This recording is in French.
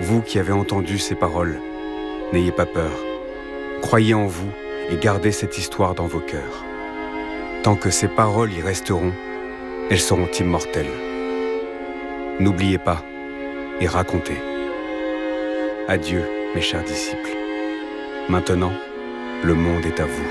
Vous qui avez entendu ces paroles, n'ayez pas peur. Croyez en vous et gardez cette histoire dans vos cœurs. Tant que ces paroles y resteront, elles seront immortelles. N'oubliez pas et racontez. Adieu, mes chers disciples. Maintenant, le monde est à vous.